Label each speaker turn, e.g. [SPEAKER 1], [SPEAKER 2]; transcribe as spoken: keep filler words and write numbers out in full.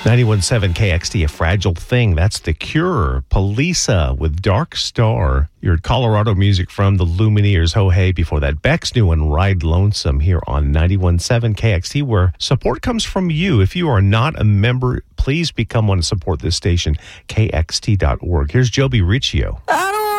[SPEAKER 1] ninety-one point seven K X T, A Fragile Thing. That's The Cure. Polisa with Dark Star. Your Colorado music from the Lumineers. Ho Hey. Before that, Beck's new one, Ride Lonesome, here on ninety-one point seven K X T, where support comes from you. If you are not a member, please become one to support this station, K X T dot org. Here's Joby Riccio.
[SPEAKER 2] I don't